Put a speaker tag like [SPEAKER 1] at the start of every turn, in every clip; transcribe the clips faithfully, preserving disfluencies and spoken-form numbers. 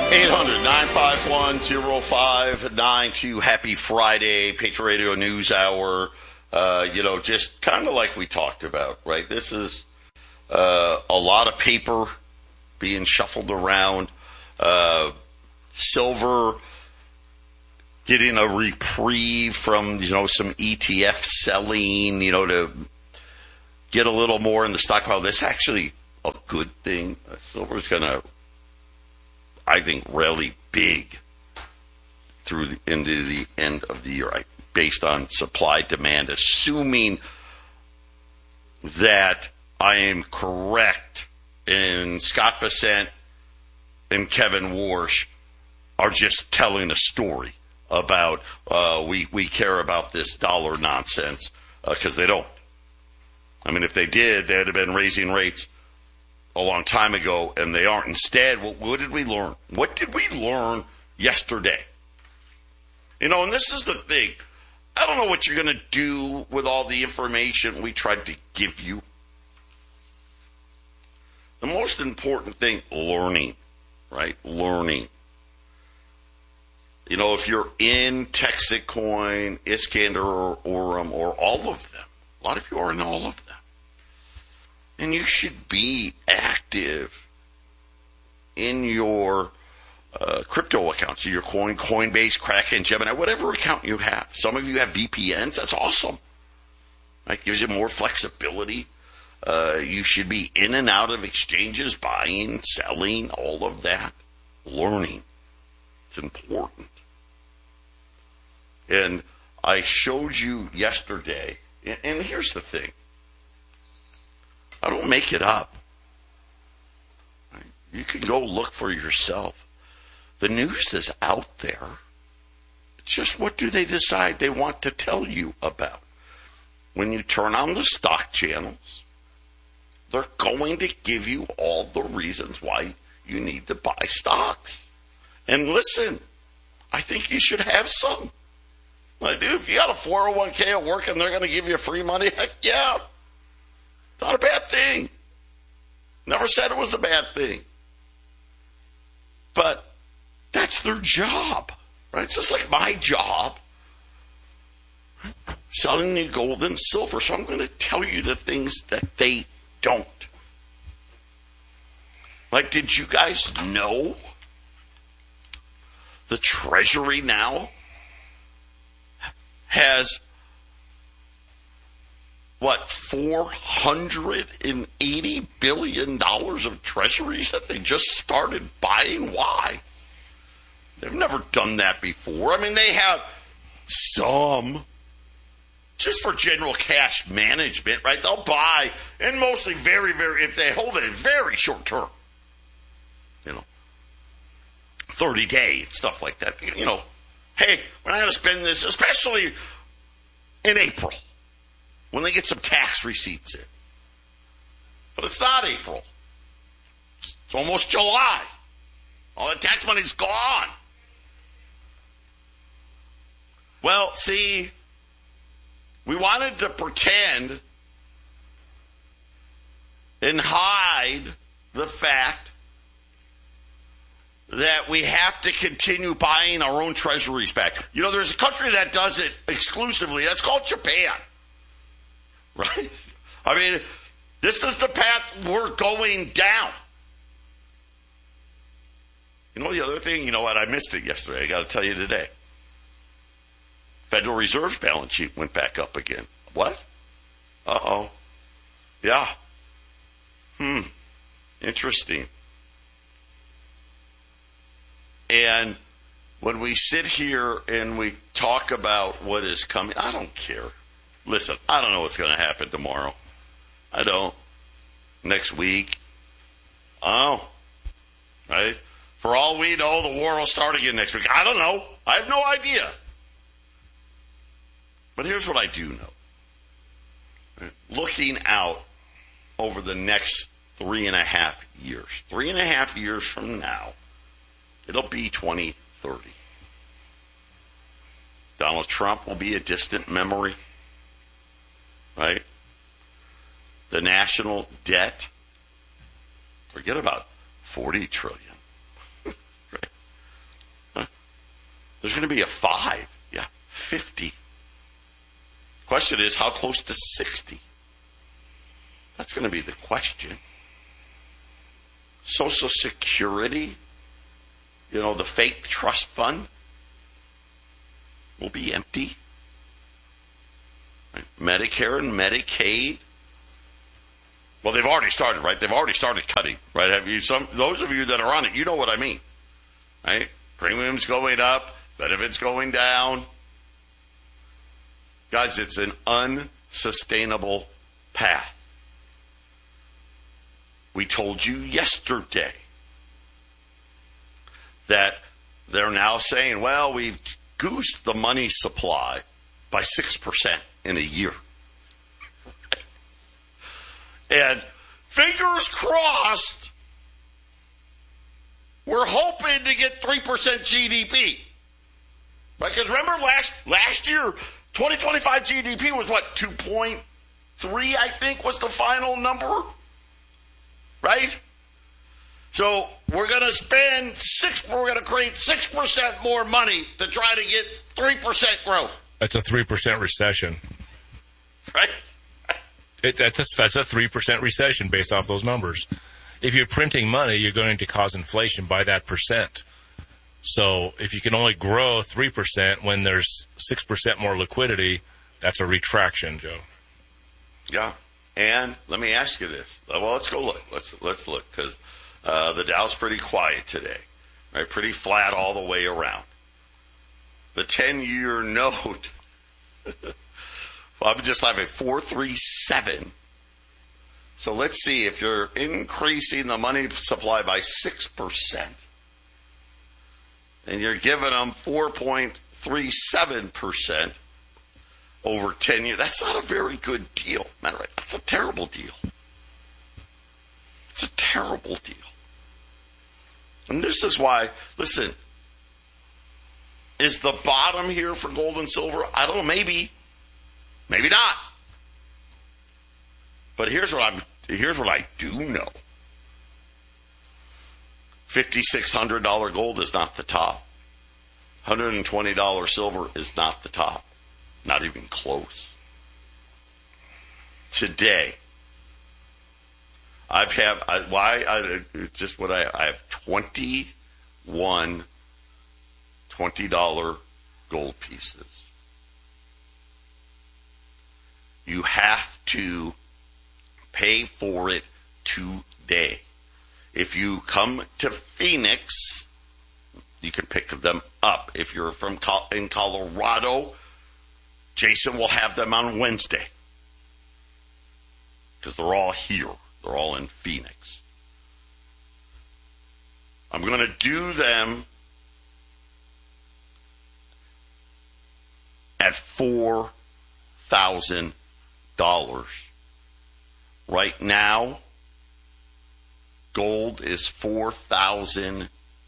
[SPEAKER 1] eight hundred, nine five one, oh five nine two. Happy Friday, Patriot Radio News Hour. Uh, you know, just kind of like we talked about, right? This is uh, a lot of paper being shuffled around. Uh, silver getting a reprieve from, you know, some E T F selling, you know, to get a little more in the stockpile. That's actually a good thing. Uh, silver's going to, I think, rally big through the, into the end of the year, based on supply demand, assuming that I am correct and Scott Bessent and Kevin Warsh are just telling a story about uh, we we care about this dollar nonsense, because uh, they don't. I mean, if they did, they'd have been raising rates a long time ago, and they aren't. Instead, what, what did we learn? What did we learn yesterday? You know, and this is the thing. I don't know what you're going to do with all the information we tried to give you. The most important thing, learning, right? Learning. You know, if you're in Texacoin, Iskander, or Orem, or all of them, a lot of you are in all of them. And you should be active in your uh, crypto accounts, your Coin, Coinbase, Kraken, Gemini, whatever account you have. Some of you have V P Ns. That's awesome. Right? Gives you more flexibility. Uh, you should be in and out of exchanges, buying, selling, all of that. Learning. It's important. And I showed you yesterday, and, and here's the thing. I don't make it up. You can go look for yourself. The news is out there. It's just, what do they decide they want to tell you about? When you turn on the stock channels, they're going to give you all the reasons why you need to buy stocks. And listen, I think you should have some. Like, dude, if you got a four oh one k at work and they're going to give you free money, heck yeah. Not a bad thing. Never said it was a bad thing. But that's their job, right? It's just like my job, selling you gold and silver. So I'm going to tell you the things that they don't. Like, did you guys know the Treasury now has, what, four hundred eighty billion dollars of treasuries that they just started buying? Why? They've never done that before. I mean, they have some just for general cash management, right? They'll buy, and mostly very, very, if they hold it very short term, you know, thirty day, stuff like that. You know, hey, we're not going to spend this, especially in April, when they get some tax receipts in. But it's not April. It's almost July. All the tax money's gone. Well, see, we wanted to pretend and hide the fact that we have to continue buying our own treasuries back. You know, there's a country that does it exclusively. That's called Japan. Right? I mean, this is the path we're going down. You know, the other thing, you know what? I missed it yesterday. I got to tell you today. Federal Reserve's balance sheet went back up again. What? Uh-oh. Yeah. Hmm. Interesting. And when we sit here and we talk about what is coming, I don't care. Listen, I don't know what's going to happen tomorrow. I don't. Next week. Oh. Right? For all we know, the war will start again next week. I don't know. I have no idea. But here's what I do know. Looking out over the next three and a half years. Three and a half years from now, it'll be twenty thirty. Donald Trump will be a distant memory. Right? The national debt, forget about forty trillion. Right? There's going to be a five. Yeah, fifty. Question is, how close to sixty? That's going to be the question. Social Security, you know, the fake trust fund will be empty. Right? Medicare and Medicaid. Well, they've already started, right? They've already started cutting, right? Have you some? Those of you that are on it, you know what I mean, right? Premiums going up, benefits going down. Guys, it's an unsustainable path. We told you yesterday that they're now saying, well, we've goosed the money supply by six percent in a year. And fingers crossed, we're hoping to get three percent G D P. Right? Because remember last last year, twenty twenty-five G D P was what, two point three, I think, was the final number? Right? So we're going to spend six, we're going to create six percent more money to try to get three percent growth.
[SPEAKER 2] That's a three percent recession.
[SPEAKER 1] Right?
[SPEAKER 2] It, that's a, that's a three percent recession based off those numbers. If you're printing money, you're going to cause inflation by that percent. So if you can only grow three percent when there's six percent more liquidity, that's a retraction, Joe.
[SPEAKER 1] Yeah. And let me ask you this. Well, let's go look. Let's let's look, because uh, the Dow's pretty quiet today, right? Pretty flat all the way around. The ten-year note, well, I'm just having four three seven. So let's see, if you're increasing the money supply by six percent, and you're giving them four point three seven percent over ten years, that's not a very good deal. Matter of fact, that's a terrible deal. It's a terrible deal. And this is why, listen, is the bottom here for gold and silver? I don't know, maybe. Maybe not. But here's what I'm here's what I do know. fifty-six hundred dollars gold is not the top. one hundred twenty dollars silver is not the top. Not even close. Today, I've have I, why I it's just what I I have twenty-one twenty dollars gold pieces. You have to pay for it today. If you come to Phoenix, you can pick them up. If you're from in Colorado, Jason will have them on Wednesday, because they're all here. They're all in Phoenix. I'm going to do them at four thousand dollars. Right now, gold is four thousand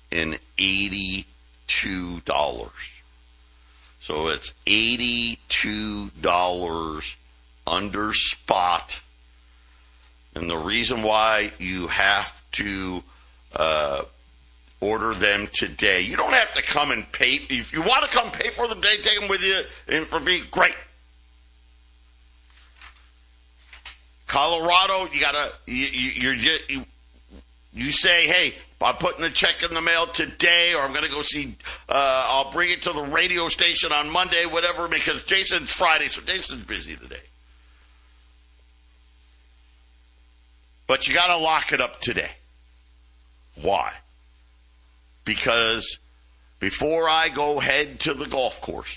[SPEAKER 1] eighty-two dollars. So it's eighty-two dollars under spot. And the reason why you have to uh, order them today, you don't have to come and pay. If you want to come pay for them today, take them with you in for me. Great. Colorado, you gotta you you, you you say, hey, I'm putting a check in the mail today, or I'm going to go see. Uh, I'll bring it to the radio station on Monday, whatever, because Jason's Friday, so Jason's busy today. But you got to lock it up today. Why? Because before I go head to the golf course,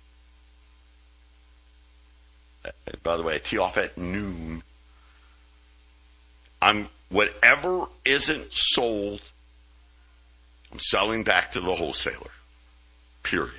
[SPEAKER 1] by the way, I tee off at noon. I'm whatever isn't sold, I'm selling back to the wholesaler. Period.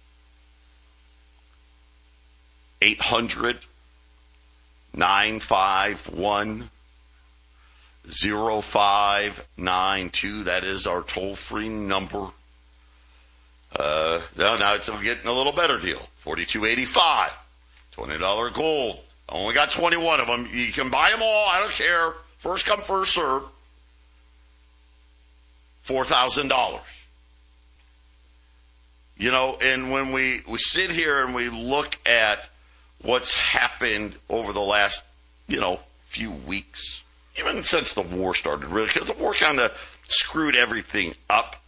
[SPEAKER 1] eight hundred, nine five one, zero five nine two. That is our toll-free number. Uh, now, now it's getting a little better deal. forty-two eighty-five. twenty dollars gold. I only got twenty-one of them. You can buy them all. I don't care. First come, first serve. four thousand dollars. You know, and when we, we sit here and we look at what's happened over the last, you know, few weeks, even since the war started, really, because the war kind of screwed everything up.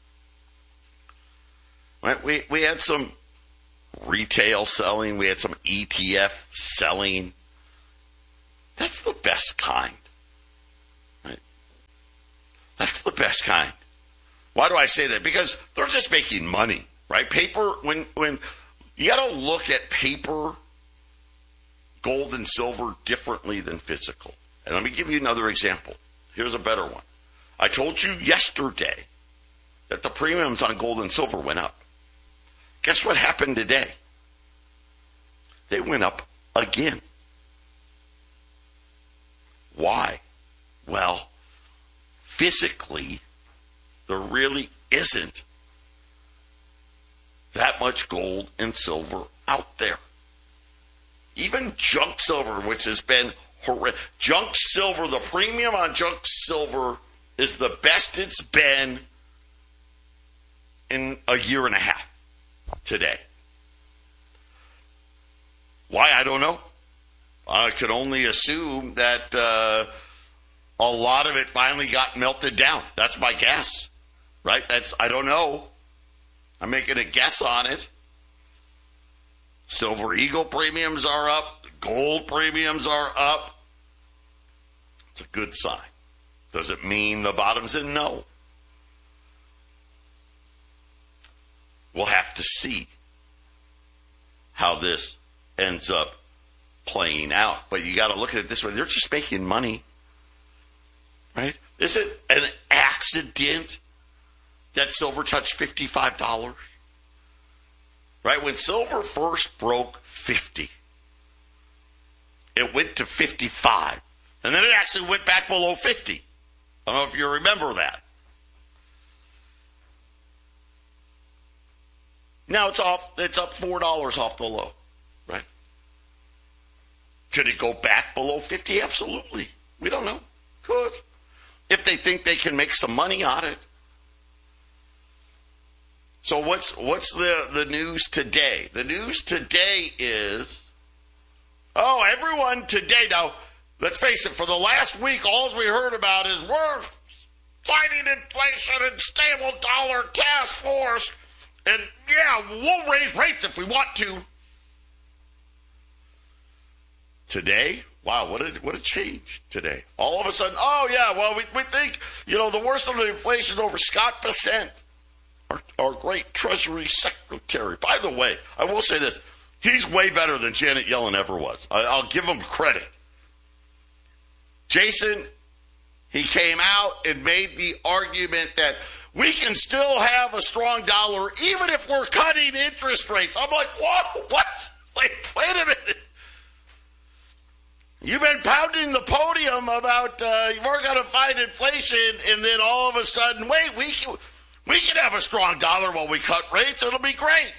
[SPEAKER 1] Right? We we had some retail selling, we had some E T F selling. That's the best kind. Right? That's the best kind. Why do I say that? Because they're just making money, right? Paper, when when you got to look at paper, gold and silver differently than physical. And let me give you another example. Here's a better one. I told you yesterday that the premiums on gold and silver went up. Guess what happened today? They went up again. Why? Well, physically, there really isn't that much gold and silver out there. Even junk silver, which has been horrific. Junk silver, the premium on junk silver is the best it's been in a year and a half today. Why? I don't know. I could only assume that uh, a lot of it finally got melted down. That's my guess, right? That's I don't know. I'm making a guess on it. Silver Eagle premiums are up. Gold premiums are up. It's a good sign. Does it mean the bottom's in? No. We'll have to see how this ends up playing out. But you got to look at it this way. They're just making money. Right? Is it an accident that silver touched fifty-five dollars? Right? When silver first broke fifty, it went to fifty-five. And then it actually went back below fifty. I don't know if you remember that. Now it's off, it's up four dollars off the low. Right? Could it go back below fifty? Absolutely. We don't know. Could. If they think they can make some money on it. So what's what's the, the news today? The news today is, oh, everyone today, now, let's face it, for the last week, all we heard about is we're fighting inflation and stable dollar task force, and yeah, we'll raise rates if we want to. Today, wow, what a, what a change today. All of a sudden, oh yeah, well, we, we think, you know, the worst of the inflation is over. Scott Bessent, Our, our great Treasury Secretary. By the way, I will say this. He's way better than Janet Yellen ever was. I, I'll give him credit. Jason, he came out and made the argument that we can still have a strong dollar even if we're cutting interest rates. I'm like, what? What? Wait, wait a minute. You've been pounding the podium about uh, we're going to fight inflation, and then all of a sudden, wait, we can... We can have a strong dollar while we cut rates. It'll be great.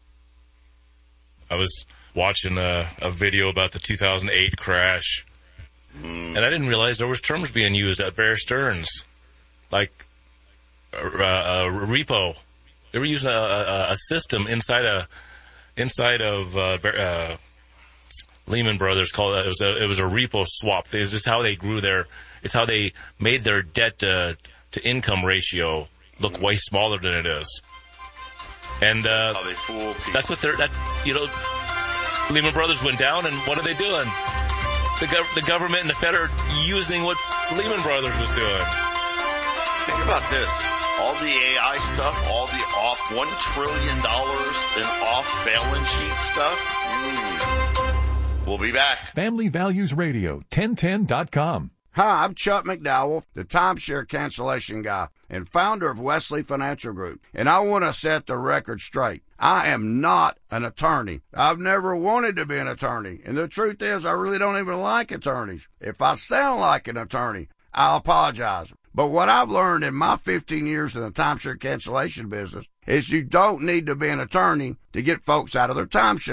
[SPEAKER 2] I was watching a, a video about the two thousand eight crash, mm. and I didn't realize there was terms being used at Bear Stearns, like a, a, a repo. They were using a, a, a system inside a inside of uh, uh, Lehman Brothers called it. It was a, it was a repo swap. It's just how they grew their. It's how they made their debt to, to income ratio look way smaller than it is. And uh,
[SPEAKER 1] oh, they fool people. That's
[SPEAKER 2] what they're, that's, you know, Lehman Brothers went down, and what are they doing? The, gov- the government and the Fed are using what Lehman Brothers was doing.
[SPEAKER 1] Think about this. All the A I stuff, all the off one trillion dollars in off-balance sheet stuff. Mm. We'll be back.
[SPEAKER 3] Family Values Radio, ten ten dot com.
[SPEAKER 4] Hi, I'm Chuck McDowell, the timeshare cancellation guy and founder of Wesley Financial Group, and I want to set the record straight. I am not an attorney. I've never wanted to be an attorney, and the truth is I really don't even like attorneys. If I sound like an attorney, I'll apologize. But what I've learned in my fifteen years in the timeshare cancellation business is you don't need to be an attorney to get folks out of their timeshare.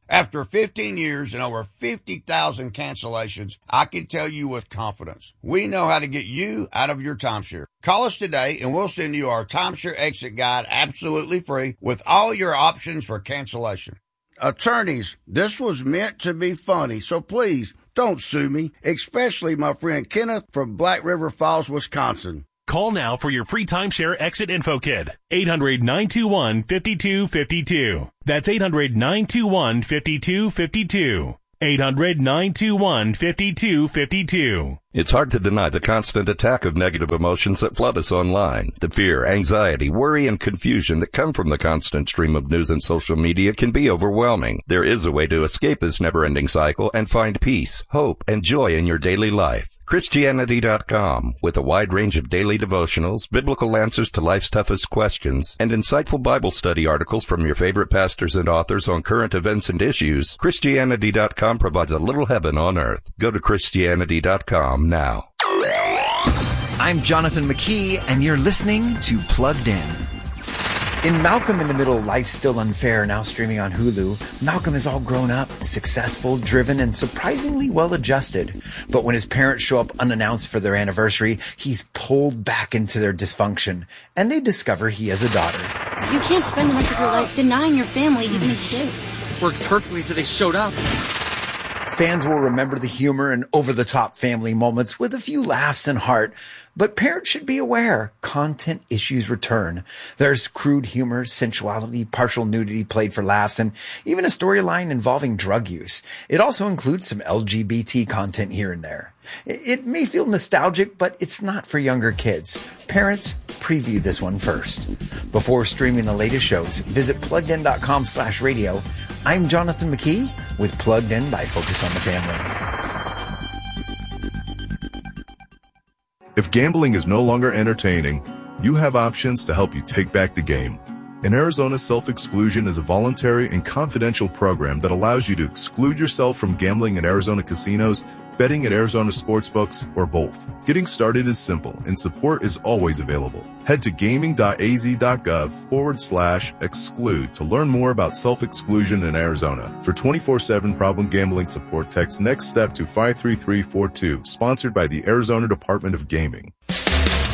[SPEAKER 4] After fifteen years and over fifty thousand cancellations, I can tell you with confidence, we know how to get you out of your timeshare. Call us today and we'll send you our timeshare exit guide absolutely free with all your options for cancellation. Attorneys, this was meant to be funny, so please don't sue me, especially my friend Kenneth from Black River Falls, Wisconsin.
[SPEAKER 5] Call now for your free timeshare exit info kit. eight hundred, nine two one, five two five two. That's eight hundred, nine two one, five two five two. eight hundred, nine two one, five two five two.
[SPEAKER 6] It's hard to deny the constant attack of negative emotions that flood us online. The fear, anxiety, worry, and confusion that come from the constant stream of news and social media can be overwhelming. There is a way to escape this never-ending cycle and find peace, hope, and joy in your daily life. Christianity dot com, with a wide range of daily devotionals, biblical answers to life's toughest questions, and insightful Bible study articles from your favorite pastors and authors on current events and issues, Christianity dot com provides a little heaven on earth. Go to Christianity dot com now.
[SPEAKER 7] I'm Jonathan McKee, and you're listening to Plugged In. In Malcolm in the Middle, Life's Still Unfair, now streaming on Hulu, Malcolm is all grown up, successful, driven, and surprisingly well-adjusted. But when his parents show up unannounced for their anniversary, he's pulled back into their dysfunction, and they discover he has a daughter.
[SPEAKER 8] You can't spend the rest of your life denying your family even exists.
[SPEAKER 9] Worked perfectly until they showed up.
[SPEAKER 7] Fans will remember the humor and over-the-top family moments with a few laughs and heart. But parents should be aware, content issues return. There's crude humor, sensuality, partial nudity played for laughs, and even a storyline involving drug use. It also includes some L G B T content here and there. It may feel nostalgic, but it's not for younger kids. Parents, preview this one first. Before streaming the latest shows, visit plugged in dot com slash radio. I'm Jonathan McKee with Plugged In by Focus on the Family.
[SPEAKER 10] If gambling is no longer entertaining, you have options to help you take back the game. In Arizona, self-exclusion is a voluntary and confidential program that allows you to exclude yourself from gambling at Arizona casinos, betting at Arizona sportsbooks, or both. Getting started is simple, and support is always available. Head to gaming.az.gov forward slash exclude to learn more about self-exclusion in Arizona. For twenty-four seven problem gambling support, text NEXT STEP to five three three four two, sponsored by the Arizona Department of Gaming.